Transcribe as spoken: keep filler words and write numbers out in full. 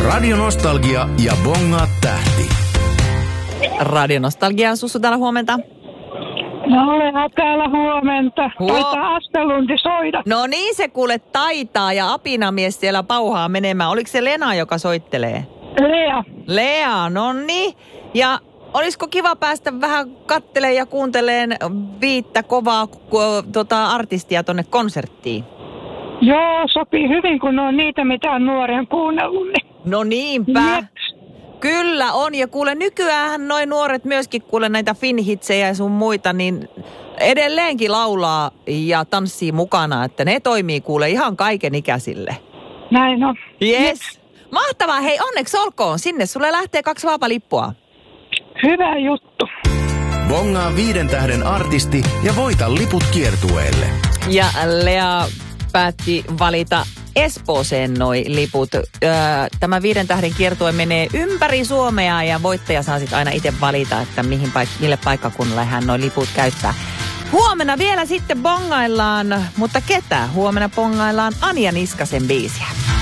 Radio Nostalgia ja Bongaa tähti. Radio Nostalgia, Sussu täällä huomenta. No olen täällä huomenta. Taitaa Astelundi soida. No niin, se kuule taitaa ja apinamies siellä pauhaa menemään. Oliko se Lena, joka soittelee? Lea. Lea, no niin. Ja olisiko kiva päästä vähän katteleen ja kuunteleen viittä kovaa tota, artistia tonne konserttiin? Joo, sopii hyvin, kun on niitä, mitä on nuoria kuunnellut. Niin. No niinpä. Jeps. Kyllä on. Ja kuule, nykyään noi nuoret myöskin kuule näitä finhitsejä ja sun muita, niin edelleenkin laulaa ja tanssii mukana, että ne toimii kuule ihan kaiken ikäisille. Näin on. Yes. Mahtavaa. Hei, onneksi olkoon. Sinne sulle lähtee kaksi vaapalippua. Hyvä juttu. Bongaa viiden tähden artisti ja voita liput kiertueelle. Ja Lea päätti valita Espooseen noi liput. Öö, tämä viiden tähden kiertue menee ympäri Suomea ja voittaja saa sitten aina itse valita, että mihin paik- mille paikkakunnalle hän noi liput käyttää. Huomenna vielä sitten bongaillaan, mutta ketä? Huomenna bongaillaan Anja Niskasen biisiä.